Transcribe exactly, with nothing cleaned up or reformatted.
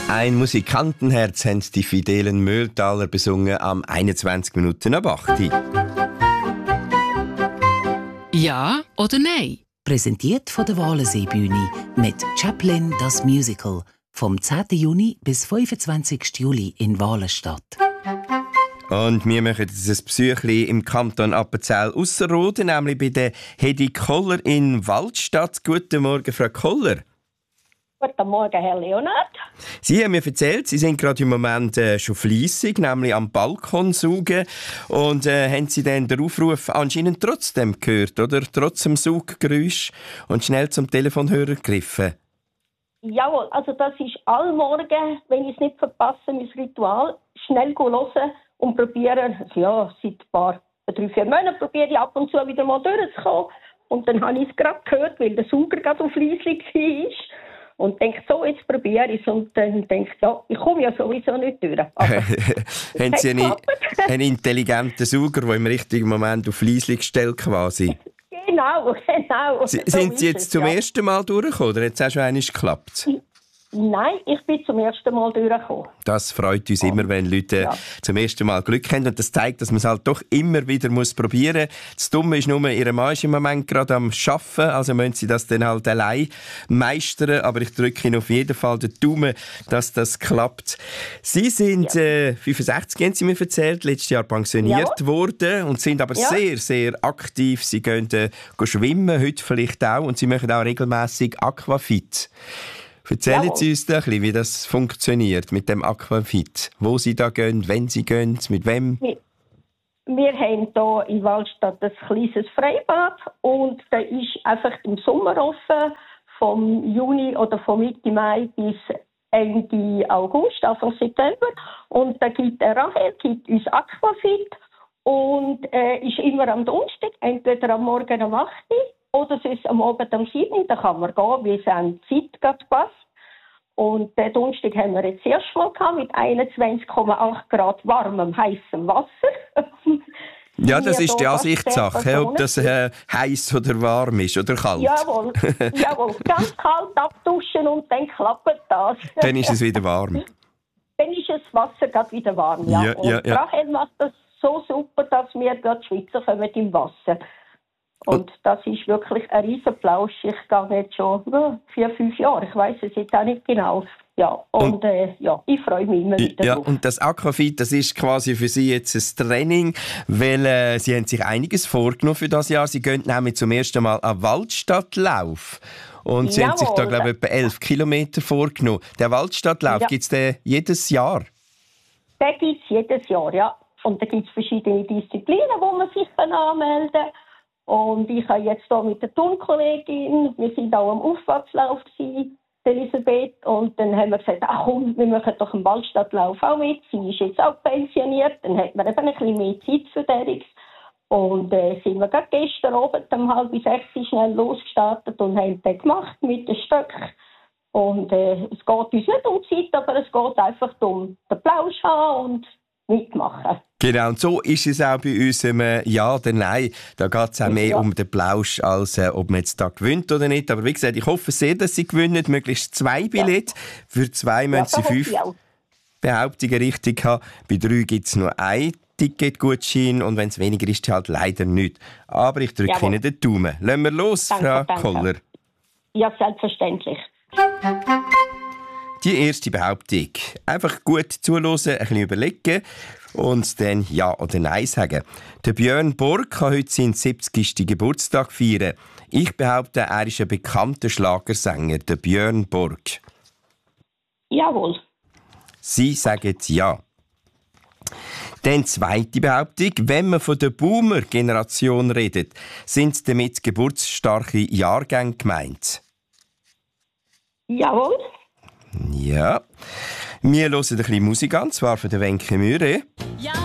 Ein Musikantenherz haben die fidelen Mühltaler besungen am einundzwanzig Minuten ab acht. Ja oder nein? Präsentiert von der Walensee-Bühne mit Chaplin das Musical vom zehnten Juni bis fünfundzwanzigsten Juli in Walenstadt. Und wir machen jetzt ein Besuchchen im Kanton Appenzell-Ausserrhoden, nämlich bei der Hedi Koller in Waldstadt. Guten Morgen, Frau Koller. Guten Morgen, Herr Leonard. Sie haben mir erzählt, Sie sind gerade im Moment äh, schon fleissig, nämlich am Balkon saugen. Und äh, haben Sie dann den Aufruf anscheinend trotzdem gehört, oder? Trotz dem Sauggeräusch und schnell zum Telefonhörer gegriffen? Jawohl, also das ist allmorgen, wenn ich es nicht verpasse, mein Ritual, schnell hören und probieren. Ja, seit ein paar, drei, vier Monaten probiere ich ab und zu wieder mal durchzukommen. Und dann habe ich es gerade gehört, weil der Sauger gerade auf fleissig war. Und denke, so, jetzt probiere ich es. Und dann denke ich, ja, ich komme ja sowieso nicht durch. Haben Sie einen, einen intelligenten Sauger, der im richtigen Moment auf leise stellt quasi? Genau, genau. Sie, so sind Sie jetzt es, zum ja. ersten Mal durchgekommen oder hat es auch schon einmal geklappt? Nein, ich bin zum ersten Mal durchgekommen. Das freut uns immer, wenn Leute Ja. zum ersten Mal Glück haben. Und das zeigt, dass man es halt doch immer wieder muss probieren muss. Das Dumme ist nur, Ihr Mann ist im Moment gerade am Arbeiten, also müssen Sie das dann halt allein meistern. Aber ich drücke Ihnen auf jeden Fall den Daumen, dass das klappt. Sie sind Ja. äh, fünfundsechzig, haben Sie mir erzählt, letztes Jahr pensioniert Ja. worden und sind aber Ja. sehr, sehr aktiv. Sie gehen äh, gehen schwimmen, heute vielleicht auch, und Sie machen auch regelmässig Aquafit. Erzählen Jawohl. Sie uns doch ein bisschen, wie das funktioniert mit dem Aquafit. Wo Sie da gehen, wenn Sie gehen, mit wem? Wir, wir haben hier in Waldstadt ein kleines Freibad und der ist einfach im Sommer offen, vom Juni oder von Mitte Mai bis Ende August, Anfang September. Und da gibt der Rahel gibt uns Aquafit und äh, ist immer am Donnerstag, entweder am Morgen um acht Uhr oder sonst am Abend um sieben Uhr. Da kann man gehen, wie es an die Zeit gerade passt. Und den Donnerstag haben wir jetzt erst mal gehabt, mit einundzwanzig Komma acht Grad warmem, heißem Wasser. Ja, das Hier ist die hier Ansichtssache, fast ob das äh, heiß oder warm ist oder kalt. Jawohl, jawohl. Ganz kalt abduschen und dann klappt das. Dann ist es wieder warm. Dann ist das Wasser gerade wieder warm, ja. Ja, und ja, ja. Rahel macht das so super, dass wir gerade schwitzen können im Wasser. Und das ist wirklich ein riesen Plausch. Ich gehe jetzt schon ja, vier, fünf Jahre. Ich weiß es jetzt auch nicht genau. Ja, und, Und- äh, ja, ich freue mich immer wieder Ja, drauf. und das Aquafit, das ist quasi für Sie jetzt ein Training, weil äh, Sie haben sich einiges vorgenommen für das Jahr. Sie gehen nämlich zum ersten Mal an Waldstadtlauf. Und Sie haben sich da, Jawohl. glaube ich, etwa elf Kilometer vorgenommen. Der Waldstadtlauf, Ja. gibt es den jedes Jahr? Den gibt es jedes Jahr, ja. Und da gibt es verschiedene Disziplinen, wo man sich dann anmelden kann. Und ich habe jetzt hier mit der Turnkollegin, wir sind auch am Aufwärtslauf gewesen, Elisabeth, und dann haben wir gesagt, ach komm, wir machen doch einen Waldstadtlauf auch mit. Sie ist jetzt auch pensioniert, dann hat man eben ein bisschen mehr Zeit für das. Und äh, sind wir gerade gestern Abend um halb sechs schnell losgestartet und haben den gemacht mit den Stöcken. Und äh, es geht uns nicht um Zeit, aber es geht einfach um den Plausch haben und mitmachen. Genau, und so ist es auch bei uns im äh, Ja oder Nein. Da geht es auch mehr Ja. um den Plausch, als äh, ob man jetzt da gewinnt oder nicht. Aber wie gesagt, ich hoffe sehr, dass Sie gewinnen. Möglichst zwei Billette. Für zwei müssen Sie das hoffe fünf ich auch. Behauptungen richtig haben. Bei drei gibt es nur ein Ticketgutschein und wenn es weniger ist, halt leider nicht. Aber ich drücke Jawohl. Ihnen den Daumen. Lassen wir los, Danke, Frau danke. Koller. Ja, selbstverständlich. Die erste Behauptung. Einfach gut zuhören, ein bisschen überlegen und dann Ja oder Nein sagen. Der Björn Borg kann heute seinen siebzigsten Geburtstag feiern. Ich behaupte, er ist ein bekannter Schlagersänger, der Björn Borg. Jawohl. Sie sagen Ja. Dann zweite Behauptung. Wenn man von der Boomer-Generation redet, sind damit geburtsstarke Jahrgänge gemeint. Jawohl. Ja. Wir hören ein bisschen Musik an, zwar von der Wenke Mühre. Ja